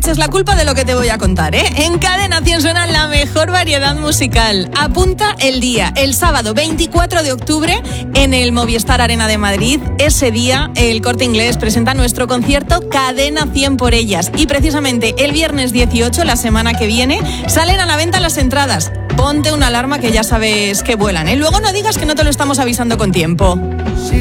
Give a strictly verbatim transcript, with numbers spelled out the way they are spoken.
eches la culpa de lo que te voy a contar, ¿eh? En Cadena cien suena la mejor variedad musical. Apunta el día, el sábado veinticuatro de octubre, en el Movistar Arena de Madrid. Ese día, el Corte Inglés presenta nuestro concierto Cadena cien por ellas. Y precisamente el viernes dieciocho, la semana que viene, salen a la venta las entradas. Ponte una alarma que ya sabes que vuelan, ¿eh? Luego no digas que no te lo estamos avisando con tiempo.